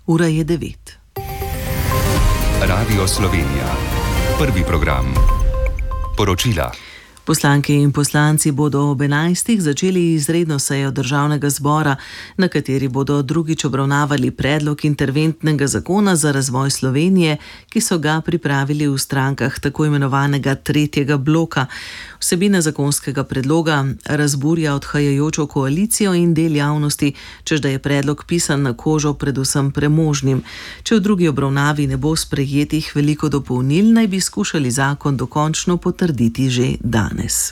Ura je 9. Radio Slovenija. Prvi program. Poročila. Poslanke in poslanci bodo ob 11. začeli izredno sejo Državnega zbora, na kateri bodo drugič obravnavali predlog interventnega zakona za razvoj Slovenije, ki so ga pripravili v strankah tako imenovanega tretjega bloka. Vsebina zakonskega predloga razburja odhajajočo koalicijo in del javnosti, češ da je predlog pisan na kožo predvsem premožnim. Če v drugi obravnavi ne bo sprejetih veliko dopolnil, naj bi skušali zakon dokončno potrditi že danes.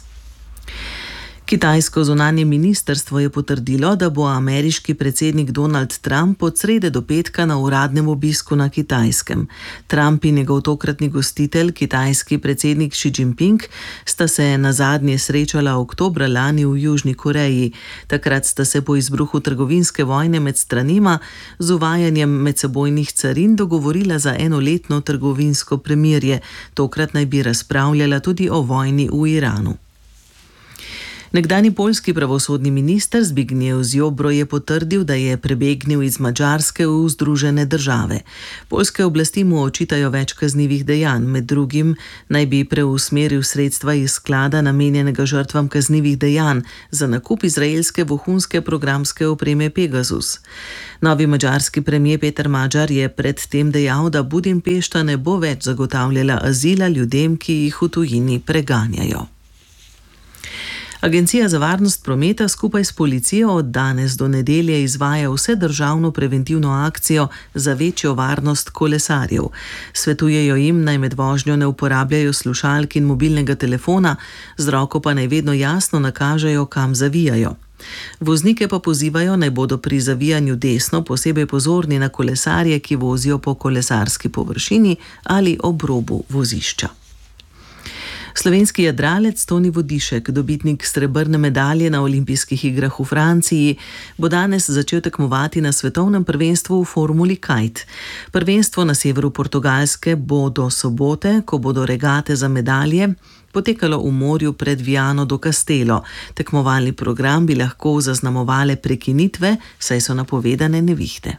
Kitajsko zunanje ministrstvo je potrdilo, da bo ameriški predsednik Donald Trump od srede do petka na uradnem obisku na Kitajskem. Trump in njegov tokratni gostitelj, kitajski predsednik Xi Jinping, sta se nazadnje srečala oktobra lani v Južni Koreji. Takrat sta se po izbruhu trgovinske vojne med stranima z uvajanjem medsebojnih carin dogovorila za enoletno trgovinsko premirje. Tokrat naj bi razpravljala tudi o vojni v Iranu. Nekdanji poljski pravosodni minister Zbigniew Ziobro je potrdil, da je prebegnil iz Madžarske v Združene države. Poljske oblasti mu očitajo več kaznivih dejanj, med drugim naj bi preusmeril sredstva iz sklada namenjenega žrtvam kaznivih dejanj za nakup izraelske vohunske programske opreme Pegasus. Novi madžarski premier Peter Magyar je predtem dejal, da Budimpešta ne bo več zagotavljala azila ljudem, ki jih v tujini preganjajo. Agencija za varnost prometa skupaj s policijo od danes do nedelje izvaja vsedržavno preventivno akcijo za večjo varnost kolesarjev. Svetujejo jim, naj med vožnjo ne uporabljajo slušalk in mobilnega telefona, z roko pa naj vedno jasno nakažejo, kam zavijajo. Voznike pa pozivajo, naj bodo pri zavijanju desno posebej pozorni na kolesarje, ki vozijo po kolesarski površini ali ob robu vozišča. Slovenski jadralec Toni Vodišek, dobitnik srebrne medalje na olimpijskih igrah v Franciji, bo danes začel tekmovati na svetovnem prvenstvu v formuli kite. Prvenstvo na severu Portugalske bo do sobote, ko bodo regate za medalje potekalo v morju pred Viano do Castelo. Tekmovalni program bi lahko zaznamovale prekinitve, saj so napovedane nevihte.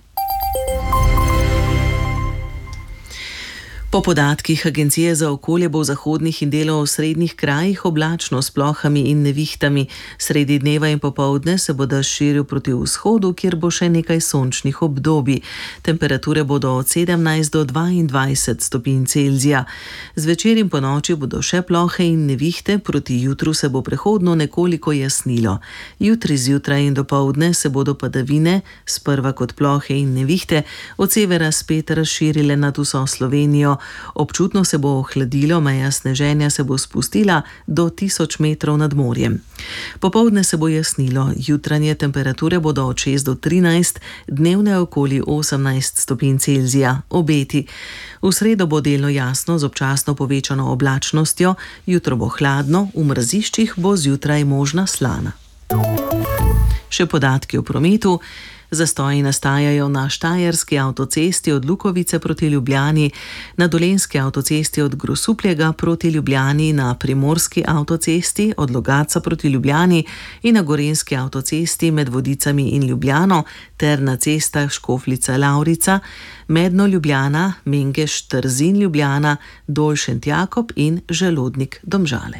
Po podatkih Agencije za okolje bo v zahodnih in delo-osrednjih krajih oblačno s plohami in nevihtami. Sredi dneva in popoldne se bo dež širil proti vzhodu, kjer bo še nekaj sončnih obdobij. Temperature bodo od 17 do 22 stopinj Celzija. Zvečer in ponoči bodo še plohe in nevihte, proti jutru se bo prehodno nekoliko jasnilo. Jutri zjutraj in dopoldne se bodo padavine, sprva kot plohe in nevihte, od severa spet razširile nad vso Slovenijo. Občutno se bo ohladilo, meja sneženja se bo spustila do 1000 metrov nad morjem. Popoldne se bo jasnilo, jutranje temperature bodo od 6 do 13, dnevne okoli 18 stopinj Celzija. Obeti. V sredo bo delno jasno z občasno povečano oblačnostjo, jutro bo hladno, v mraziščih bo zjutraj možna slana. Še podatki o prometu. Zastoji nastajajo na Štajerski avtocesti od Lukovice proti Ljubljani, na Dolenjski avtocesti od Grosuplja proti Ljubljani, na Primorski avtocesti od Logatca proti Ljubljani in na Gorenjski avtocesti med Vodicami in Ljubljano ter na cestah Škofljica-Lavrica, Medno-Ljubljana, Mengeš-Trzin-Ljubljana, Dolšent-Jakob in Želodnik-Domžale.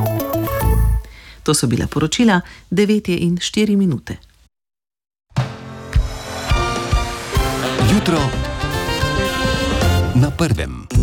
To so bila poročila, 9:04. Jutro na prvem.